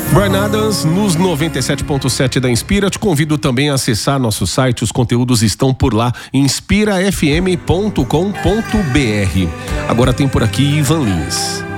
Bryan Adams nos 97.7 da Inspira. Te convido também a acessar nosso site, os conteúdos estão por lá, inspirafm.com.br. Agora tem por aqui Ivan Lins.